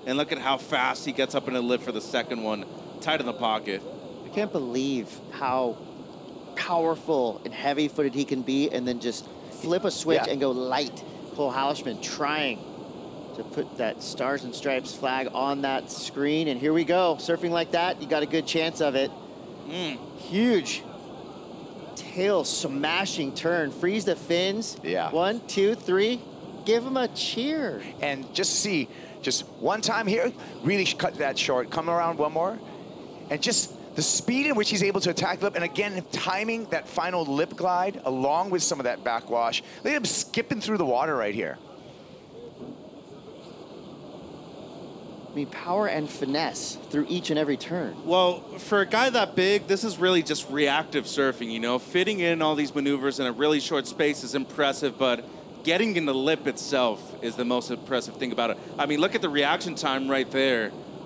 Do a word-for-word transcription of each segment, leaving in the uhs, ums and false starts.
And look at how fast he gets up in the lip for the second one, tight in the pocket. I can't believe how powerful and heavy-footed he can be and then just flip a switch yeah. and go light. Cole Hausman trying to put that Stars and Stripes flag on that screen. And here we go. Surfing like that, you got a good chance of it. Mm. Huge tail smashing turn. Freeze the fins. Yeah. One, two, three. Give him a cheer. And just see, just one time here, really cut that short. Come around one more. And just the speed in which he's able to attack the lip, and again, timing that final lip glide along with some of that backwash. Look at him skipping through the water right here. I mean, power and finesse through each and every turn. Well, for a guy that big, this is really just reactive surfing, you know? Fitting in all these maneuvers in a really short space is impressive, but getting in the lip itself is the most impressive thing about it. I mean, look at the reaction time right there.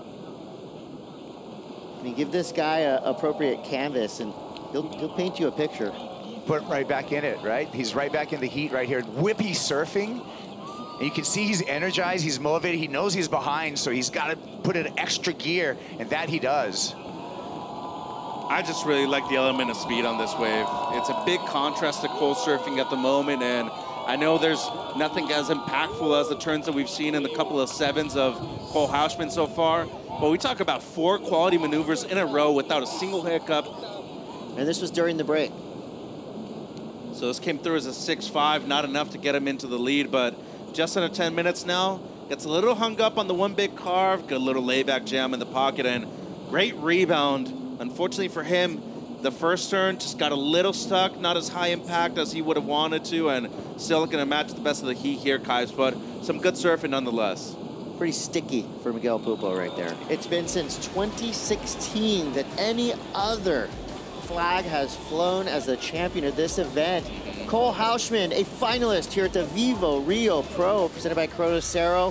I mean, give this guy a appropriate canvas and he'll, he'll paint you a picture. Put right back in it, right? He's right back in the heat right here. Whippy surfing. And you can see he's energized, he's motivated, he knows he's behind, so he's got to put in extra gear, and that he does. I just really like the element of speed on this wave. It's a big contrast to cold surfing at the moment, and I know there's nothing as impactful as the turns that we've seen in the couple of sevens of Cole Hausman so far, but we talk about four quality maneuvers in a row without a single hiccup. And this was during the break. So this came through as a six five, not enough to get him into the lead, but just under ten minutes now, gets a little hung up on the one big carve, got a little layback jam in the pocket, and great rebound. Unfortunately for him, the first turn just got a little stuck, not as high impact as he would have wanted to, and still looking to match the best of the heat here, Kais, but some good surfing nonetheless. Pretty sticky for Miguel Pupo right there. It's been since twenty sixteen that any other flag has flown as the champion of this event. Cole Hausman, a finalist here at the Vivo Rio Pro, presented by Crodocero.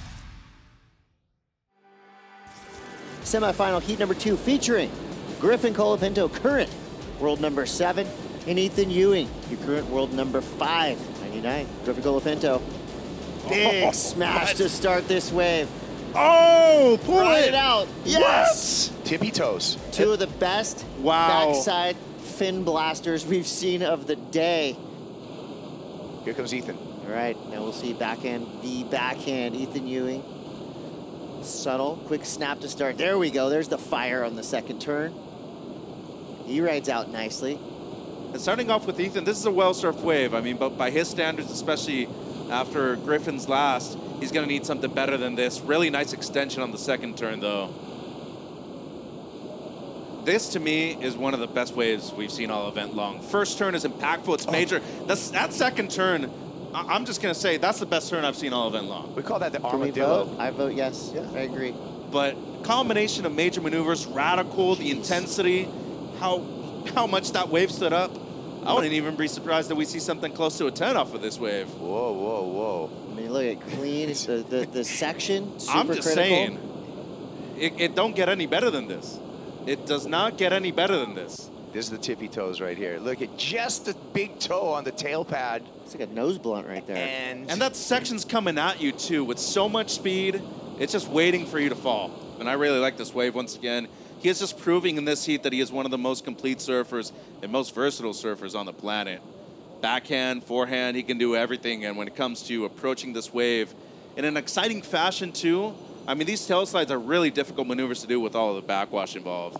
Semifinal heat number two featuring Griffin Colapinto, current world number seven, and Ethan Ewing, your current world number five, ninety-nine. Griffin Colapinto, big oh, smash what? to start this wave. Oh, pull Ride it. it out. Yes. What? Tippy toes. Two of the best wow. backside fin blasters we've seen of the day. Here comes Ethan. All right, now we'll see backhand, the backhand, Ethan Ewing. Subtle, quick snap to start. There we go, there's the fire on the second turn. He rides out nicely. And starting off with Ethan, this is a well-surfed wave. I mean, but by his standards, especially after Griffin's last, he's gonna need something better than this. Really nice extension on the second turn, though. This, to me, is one of the best waves we've seen all event long. First turn is impactful, it's major. Oh. That's, that second turn, I I'm just gonna say, that's the best turn I've seen all event long. We call that the Can armadillo. we vote? I vote yes, yeah. I agree. But combination of major maneuvers, radical, Jeez. the intensity, how, how much that wave stood up. I wouldn't even be surprised that we see something close to a ten off of this wave. Whoa, whoa, whoa. I mean, look at clean, the, the, the section, super I'm just critical. saying, it, it don't get any better than this. It does not get any better than this. This is the tippy toes right here. Look at just the big toe on the tail pad. It's like a nose blunt right there. And, and that section's coming at you too with so much speed. It's just waiting for you to fall. And I really like this wave once again. He is just proving in this heat that he is one of the most complete surfers and most versatile surfers on the planet. Backhand, forehand, he can do everything. And when it comes to approaching this wave in an exciting fashion too, I mean, these tail slides are really difficult maneuvers to do with all of the backwash involved.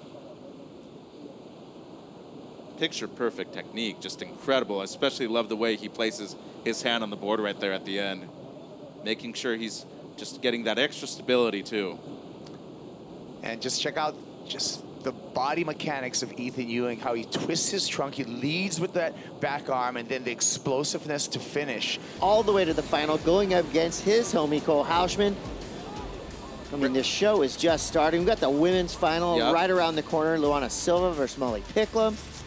Picture perfect technique, just incredible. I especially love the way he places his hand on the board right there at the end, making sure he's just getting that extra stability too. And just check out just the body mechanics of Ethan Ewing, how he twists his trunk, he leads with that back arm, and then the explosiveness to finish. All the way to the final, going up against his homie, Cole Hausman. I mean, this show is just starting. We've got the women's final yep. right around the corner. Luana Silva versus Molly Picklum.